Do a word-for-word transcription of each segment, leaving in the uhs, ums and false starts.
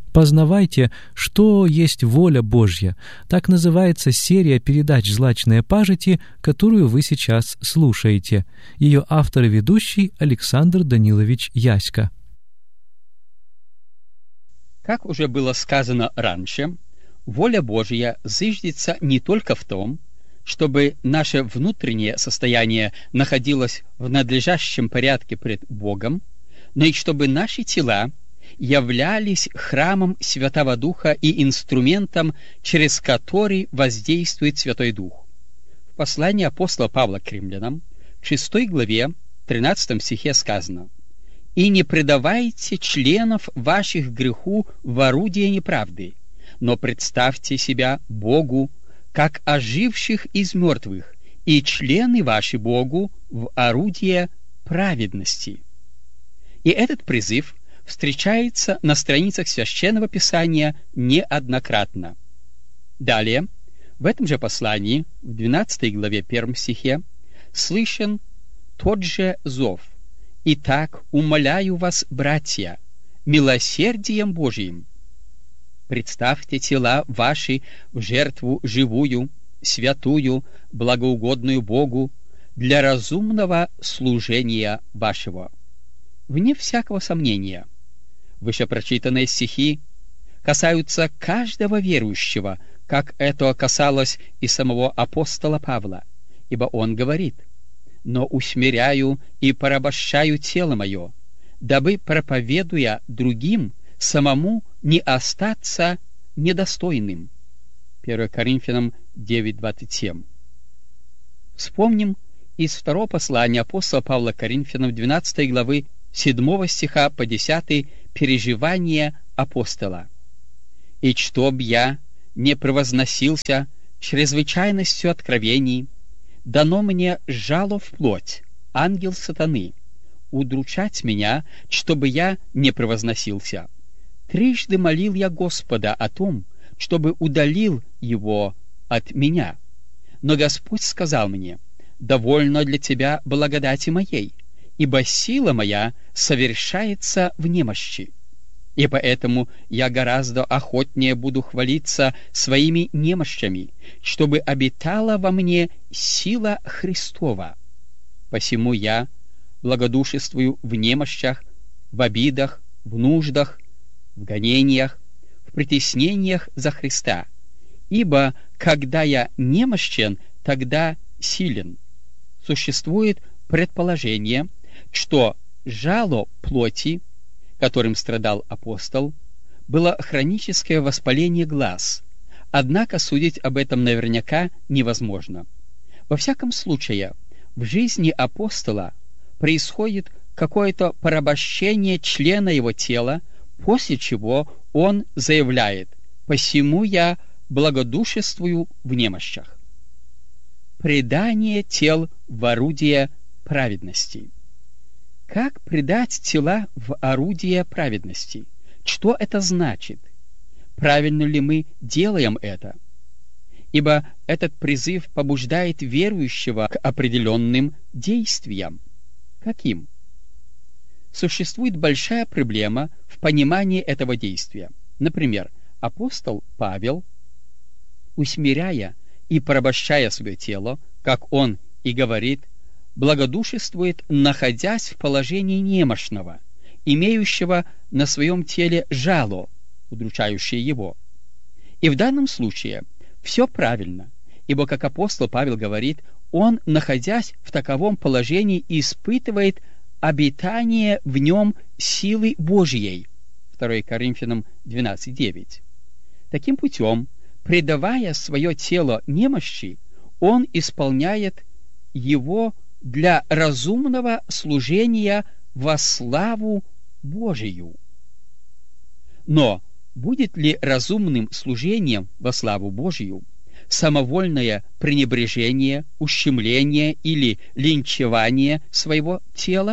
Познавайте, что есть воля Божья. Так называется серия передач «Злачные пажити», которую вы сейчас слушаете. Ее автор и ведущий Александр Данилович Яська. Как уже было сказано раньше, воля Божья зиждется не только в том, чтобы наше внутреннее состояние находилось в надлежащем порядке пред Богом, но и чтобы наши тела являлись храмом Святого Духа и инструментом, через который воздействует Святой Дух. В послании апостола Павла к римлянам, в шестой главе, тринадцатом стихе сказано: «И не предавайте членов ваших греху в орудие неправды, но представьте себя Богу, как оживших из мертвых, и члены ваши Богу в орудие праведности». И этот призыв встречается на страницах Священного Писания неоднократно. Далее, в этом же послании, в двенадцатой главе, первом стихе, слышен тот же зов: «Итак, умоляю вас, братья, милосердием Божиим, представьте тела ваши в жертву живую, святую, благоугодную Богу, для разумного служения вашего». Вне всякого сомнения, вышепрочитанные стихи касаются каждого верующего, как это касалось и самого апостола Павла, ибо он говорит: «Но усмиряю и порабощаю тело мое, дабы, проповедуя другим, самому не остаться недостойным». первое Коринфянам девять двадцать семь. Вспомним из второго послания апостола Павла к Коринфянам, двенадцатой главы, седьмого стиха по десятый, переживание апостола: «И чтоб я не превозносился чрезвычайностью откровений, дано мне жало в плоть, ангел сатаны, удручать меня, чтобы я не превозносился. Трижды молил я Господа о том, чтобы удалил его от меня. Но Господь сказал мне: довольно для тебя благодати моей, ибо сила моя совершается в немощи. И поэтому я гораздо охотнее буду хвалиться своими немощами, чтобы обитала во мне сила Христова. Посему я благодушествую в немощах, в обидах, в нуждах, в гонениях, в притеснениях за Христа. Ибо когда я немощен, тогда силен». Существует предположение, что жало плоти, которым страдал апостол, было хроническое воспаление глаз, однако судить об этом наверняка невозможно. Во всяком случае, в жизни апостола происходит какое-то порабощение члена его тела, после чего он заявляет: «Посему я благодушествую в немощах». Предание тел в орудие праведности. Как предать тела в орудие праведности? Что это значит? Правильно ли мы делаем это? Ибо этот призыв побуждает верующего к определенным действиям. Каким? Существует большая проблема в понимании этого действия. Например, апостол Павел, усмиряя и порабощая свое тело, как он и говорит, благодушествует, находясь в положении немощного, имеющего на своем теле жало, удручающее его. И в данном случае все правильно, ибо, как апостол Павел говорит, он, находясь в таковом положении, испытывает обитание в нем силы Божьей. второе Коринфянам двенадцать девять. Таким путем, предавая свое тело немощи, он исполняет его для разумного служения во славу Божию. Но будет ли разумным служением во славу Божию самовольное пренебрежение, ущемление или линчевание своего тела?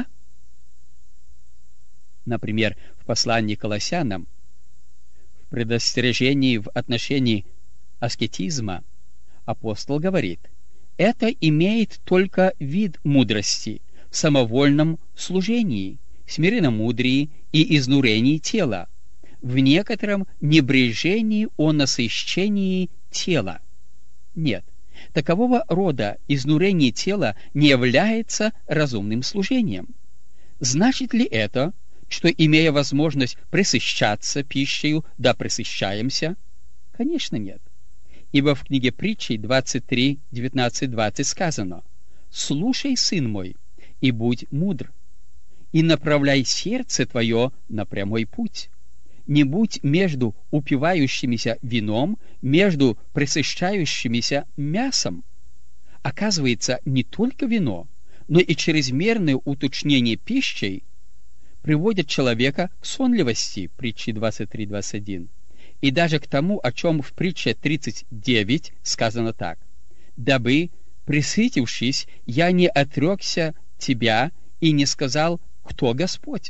Например, в послании к Колоссянам, в предостережении в отношении аскетизма, апостол говорит: это имеет только вид мудрости в самовольном служении, смиренномудрии и изнурении тела, в некотором небрежении о насыщении тела. Нет, такового рода изнурение тела не является разумным служением. Значит ли это, что, имея возможность пресыщаться пищею, да пресыщаемся? Конечно, нет. Ибо в книге Притчей двадцать три, девятнадцать, двадцать сказано: «Слушай, сын мой, и будь мудр, и направляй сердце твое на прямой путь. Не будь между упивающимися вином, между пресыщающимися мясом». Оказывается, не только вино, но и чрезмерное уточнение пищей приводит человека к сонливости, притчи двадцать три, двадцать один, и даже к тому, о чем в притче тридцать девять сказано так: «Дабы, пресытившись, я не отрекся тебя и не сказал, кто Господь».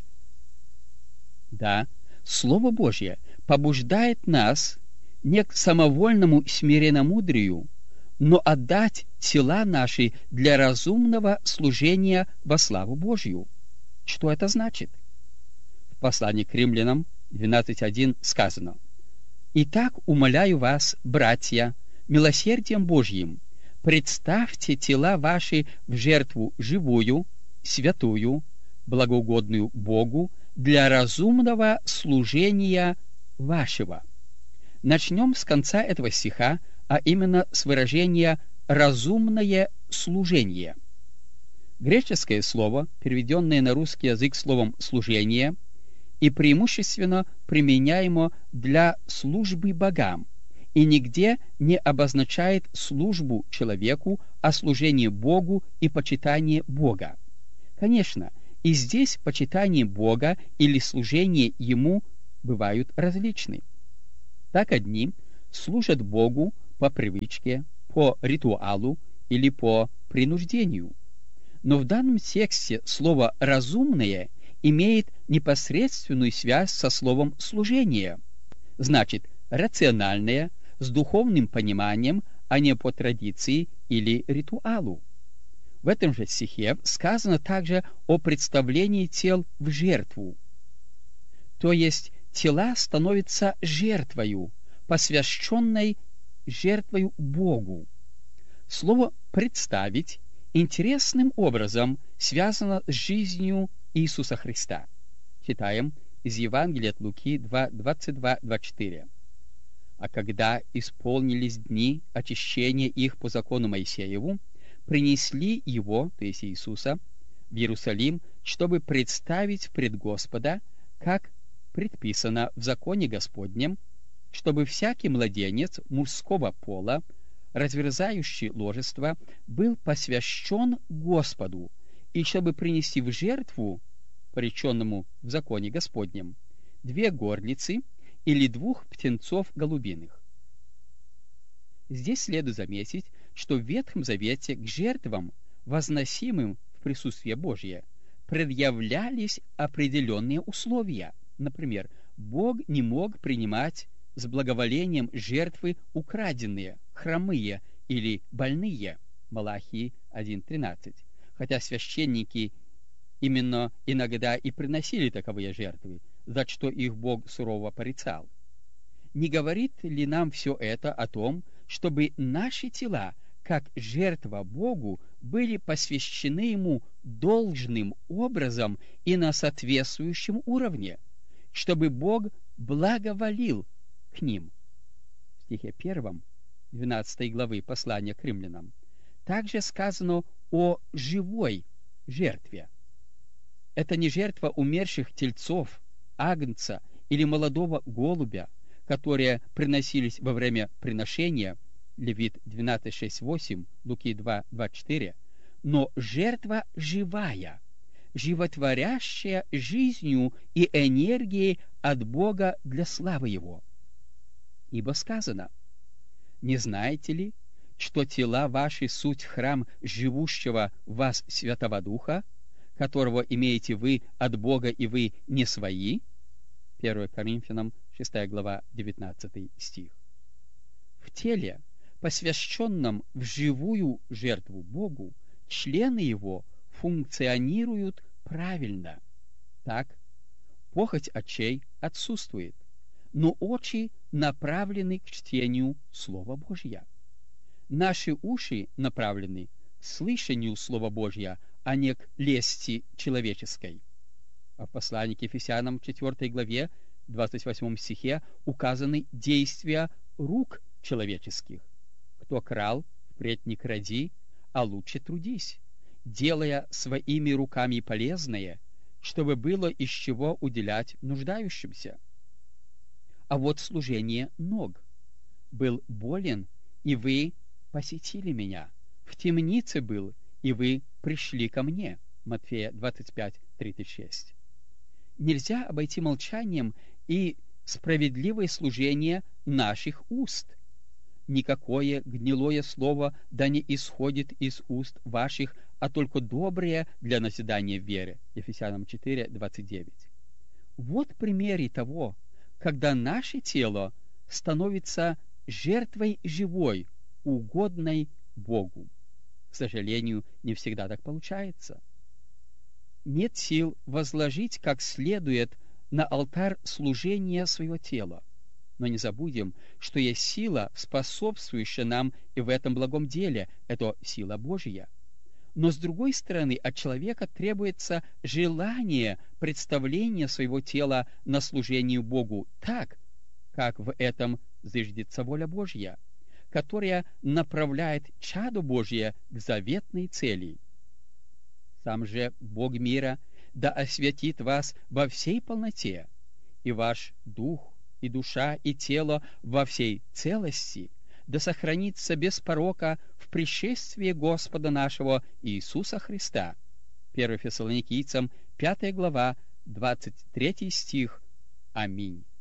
Да, Слово Божье побуждает нас не к самовольному смиренномудрию, но отдать тела наши для разумного служения во славу Божью. Что это значит? В послании к римлянам двенадцать один сказано: «Итак, умоляю вас, братья, милосердием Божьим, представьте тела ваши в жертву живую, святую, благоугодную Богу, для разумного служения вашего». Начнем с конца этого стиха, а именно с выражения «разумное служение». Греческое слово, переведенное на русский язык словом «служение», и преимущественно применяемо для службы богам, и нигде не обозначает службу человеку, а служение Богу и почитание Бога. Конечно, и здесь почитание Бога или служение Ему бывают различны. Так одни служат Богу по привычке, по ритуалу или по принуждению. Но в данном тексте слово «разумное» имеет непосредственную связь со словом «служение». Значит, рациональное, с духовным пониманием, а не по традиции или ритуалу. В этом же стихе сказано также о представлении тел в жертву. То есть тела становятся жертвою, посвященной жертвою Богу. Слово «представить» интересным образом связано с жизнью Иисуса Христа. Читаем из Евангелия от Луки два, двадцать два, двадцать четыре. «А когда исполнились дни очищения их по закону Моисееву, принесли его, то есть Иисуса, в Иерусалим, чтобы представить пред Господа, как предписано в законе Господнем, чтобы всякий младенец мужского пола, разверзающий ложество, был посвящен Господу, и чтобы принести в жертву, пореченному в законе Господнем, две горлицы или двух птенцов голубиных». Здесь следует заметить, что в Ветхом Завете к жертвам, возносимым в присутствие Божье, предъявлялись определенные условия. Например, Бог не мог принимать с благоволением жертвы украденные, хромые или больные. Малахии один тринадцать. Хотя священники именно иногда и приносили таковые жертвы, за что их Бог сурово порицал. Не говорит ли нам все это о том, чтобы наши тела, как жертва Богу, были посвящены Ему должным образом и на соответствующем уровне, чтобы Бог благоволил к ним? В стихе первом двенадцатой главы послания к римлянам также сказано о живой жертве. Это не жертва умерших тельцов, агнца или молодого голубя, которые приносились во время приношения, Левит двенадцать, шесть, восемь, Луки два, двадцать четыре, но жертва живая, животворящая жизнью и энергией от Бога для славы Его. Ибо сказано: «Не знаете ли, что тела ваши суть храм живущего в вас Святого Духа, которого имеете вы от Бога, и вы не свои?» первое Коринфянам шестая глава, девятнадцатый стих. В теле, посвященном в живую жертву Богу, члены его функционируют правильно. Так, похоть очей отсутствует, но очи направлены к чтению Слова Божьего. Наши уши направлены к слышанию Слова Божьего, а не к лести человеческой. А в послании к Ефесянам в четвёртой главе, двадцать восьмом стихе, указаны действия рук человеческих. Кто крал, впредь не кради, а лучше трудись, делая своими руками полезное, чтобы было из чего уделять нуждающимся. А вот служение ног. Был болен, и вы посетили меня. В темнице был, и вы пришли ко мне. Матфея двадцать пять тридцать шесть. Нельзя обойти молчанием и справедливое служение наших уст. Никакое гнилое слово да не исходит из уст ваших, а только доброе для назидания в вере. Ефесянам четыре двадцать девять. Вот примеры того, когда наше тело становится жертвой живой, угодной Богу. К сожалению, не всегда так получается. Нет сил возложить как следует на алтарь служения своего тела. Но не забудем, что есть сила, способствующая нам и в этом благом деле. Это сила Божья. Но с другой стороны, от человека требуется желание представления своего тела на служение Богу так, как в этом зиждется воля Божья, которая направляет чадо Божье к заветной цели. Сам же Бог мира да осветит вас во всей полноте, и ваш дух, и душа, и тело во всей целости, да сохранится без порока в пришествии Господа нашего Иисуса Христа. первое Фессалоникийцам, пятая глава, двадцать третий стих. Аминь.